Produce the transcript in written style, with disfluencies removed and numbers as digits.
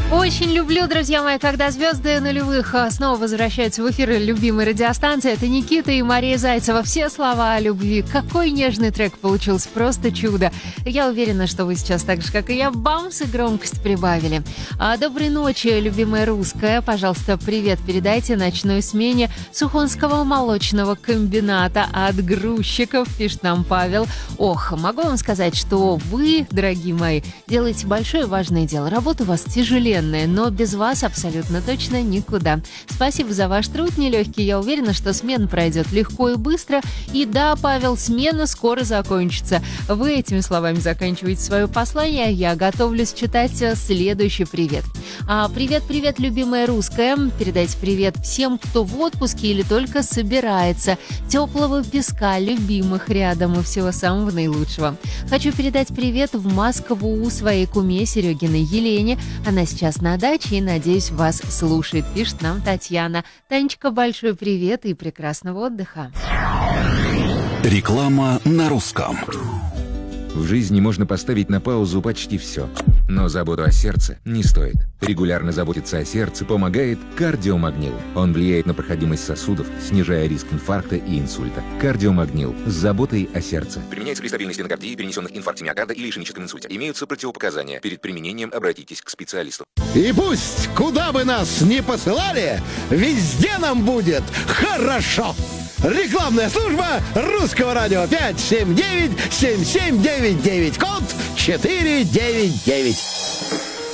Очень люблю, друзья мои, когда звезды нулевых снова возвращаются в эфир любимой радиостанции. Это Никита и Мария Зайцева. Все слова о любви. Какой нежный трек получился, просто чудо. Я уверена, что вы сейчас так же, как и я, бамс и громкость прибавили. Доброй ночи, любимая русская. Пожалуйста, привет передайте ночной смене Сухонского молочного комбината от грузчиков, пишет нам Павел. Ох, могу вам сказать, что вы, дорогие мои, делаете большое важное дело. Работа у вас тяжеленная, но без вас абсолютно точно никуда. Спасибо за ваш труд нелегкий. Я уверена, что смена пройдет легко и быстро. И да, Павел, смена скоро закончится. Вы этими словами заканчиваете свое послание. Я готовлюсь читать следующий привет. Привет, любимая русская. Передайте привет всем, кто в отпуске или только собирается. Теплого песка, любимых рядом и всего самого наилучшего. Хочу передать привет в Москву своей куме Серегиной Елене. Она сейчас на даче и, надеюсь, вас слушает, пишет нам Татьяна. Танечка, большой привет и прекрасного отдыха. Реклама на русском. В жизни можно поставить на паузу почти все. Но заботу о сердце не стоит. Регулярно заботиться о сердце помогает кардиомагнил. Он влияет на проходимость сосудов, снижая риск инфаркта и инсульта. Кардиомагнил с заботой о сердце. Применяется при стабильной стенокардии, перенесенных инфаркте миокарда или ишемическом инсульте. Имеются противопоказания. Перед применением обратитесь к специалисту. И пусть, куда бы нас ни посылали, везде нам будет хорошо. Рекламная служба Русского радио 579-7799, код 499.